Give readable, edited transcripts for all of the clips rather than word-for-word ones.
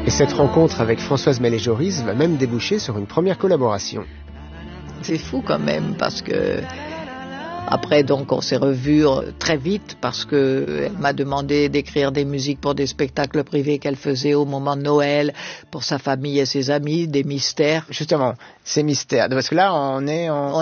Et cette rencontre avec Françoise Mellet-Joris va même déboucher sur une première collaboration. C'est fou quand même, parce que après, donc, on s'est revus très vite parce que elle m'a demandé d'écrire des musiques pour des spectacles privés qu'elle faisait au moment de Noël, pour sa famille et ses amis, des mystères. Justement, ces mystères. Parce que là, on est en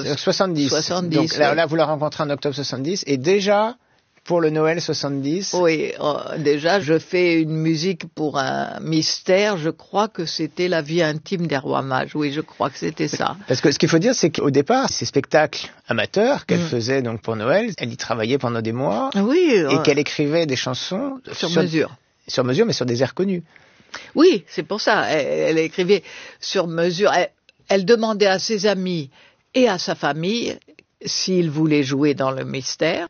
70. 70. Donc là, vous la rencontrez en octobre 70 et déjà, pour le Noël 70. Oui, déjà, je fais une musique pour un mystère. Je crois que c'était La vie intime des rois mages. Oui, je crois que c'était ça. Parce que ce qu'il faut dire, c'est qu'au départ, ces spectacles amateurs qu'elle faisait donc pour Noël, elle y travaillait pendant des mois. Oui. Et qu'elle écrivait des chansons sur mesure. Sur mesure, mais sur des airs connus. Oui, c'est pour ça. Elle écrivait sur mesure. Elle demandait à ses amis et à sa famille s'ils voulaient jouer dans le mystère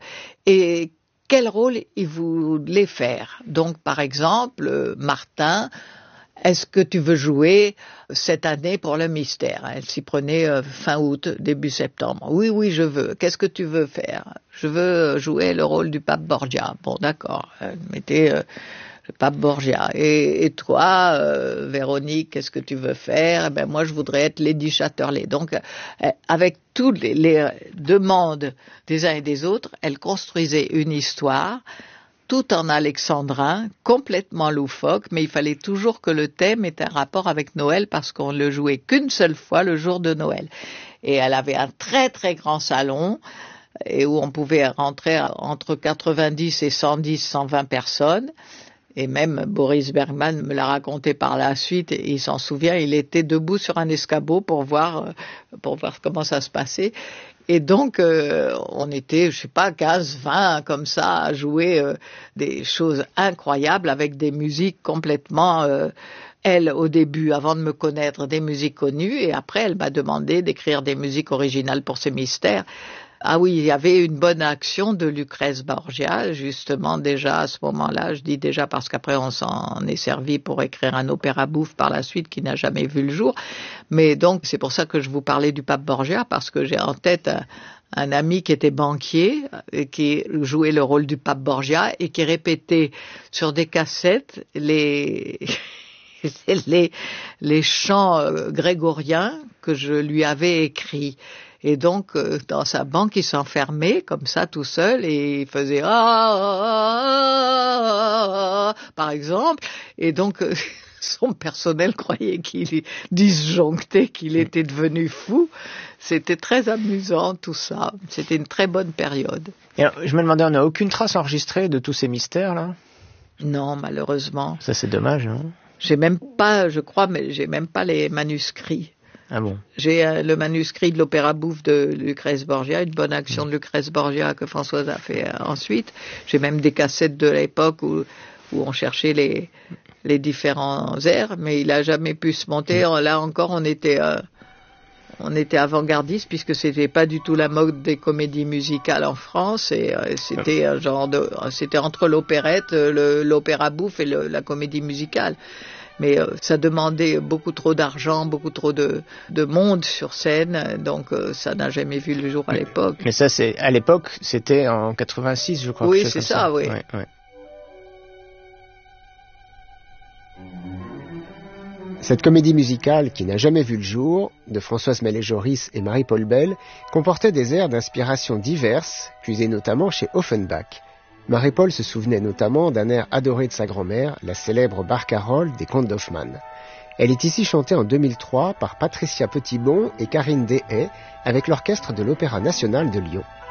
et quel rôle ils voulaient faire. Donc, par exemple, Martin, est-ce que tu veux jouer cette année pour le mystère? Elle s'y prenait fin août, début septembre. Oui, je veux. Qu'est-ce que tu veux faire? Je veux jouer le rôle du pape Borgia. Bon, d'accord. Elle mettait le pape Borgia. Et toi, Véronique, qu'est-ce que tu veux faire? Eh ben, moi, je voudrais être Lady Chatterley. Donc, avec toutes les demandes des uns et des autres, elle construisait une histoire tout en alexandrin, complètement loufoque, mais il fallait toujours que le thème ait un rapport avec Noël parce qu'on le jouait qu'une seule fois le jour de Noël. Et elle avait un très très grand salon et où on pouvait rentrer entre 90 et 110, 120 personnes. Et même Boris Bergman me l'a raconté par la suite, et il s'en souvient, il était debout sur un escabeau pour voir comment ça se passait. Et donc, on était, je sais pas, 15, 20, comme ça, à jouer des choses incroyables avec des musiques complètement... Elle, au début, avant de me connaître, des musiques connues, et après, elle m'a demandé d'écrire des musiques originales pour ces mystères. Ah oui, il y avait une bonne action de Lucrèce Borgia, justement, déjà à ce moment-là. Je dis déjà parce qu'après, on s'en est servi pour écrire un opéra bouffe par la suite qui n'a jamais vu le jour. Mais donc, c'est pour ça que je vous parlais du pape Borgia, parce que j'ai en tête un ami qui était banquier, et qui jouait le rôle du pape Borgia et qui répétait sur des cassettes les chants grégoriens que je lui avais écrits. Et donc, dans sa banque, il s'enfermait comme ça tout seul et il faisait par exemple. Et donc, son personnel croyait qu'il disjonctait, qu'il était devenu fou. C'était très amusant tout ça. C'était une très bonne période. Et alors, je me demandais, on n'a aucune trace enregistrée de tous ces mystères là? Non, malheureusement. Ça c'est dommage, hein? J'ai même pas, je crois, mais j'ai même pas les manuscrits. Ah bon? J'ai le manuscrit de l'opéra bouffe de Lucrèce Borgia, une bonne action de Lucrèce Borgia que Françoise a fait ensuite. J'ai même des cassettes de l'époque où on cherchait les différents airs, mais il a jamais pu se monter. Là encore, on était avant-gardiste puisque c'était pas du tout la mode des comédies musicales en France et c'était un genre c'était entre l'opérette, l'opéra bouffe et la comédie musicale. Mais ça demandait beaucoup trop d'argent, beaucoup trop de monde sur scène, donc ça n'a jamais vu le jour à l'époque. Mais ça, à l'époque, c'était en 86, je crois. Oui, c'est ça, oui. Ouais. Cette comédie musicale qui n'a jamais vu le jour, de Françoise Mellet-Joris et Marie-Paul Bell, comportait des airs d'inspiration diverses, puisés notamment chez Offenbach. Marie-Paul se souvenait notamment d'un air adoré de sa grand-mère, la célèbre barcarolle des contes d'Hoffmann. Elle est ici chantée en 2003 par Patricia Petitbon et Karine Deshaies avec l'orchestre de l'Opéra national de Lyon.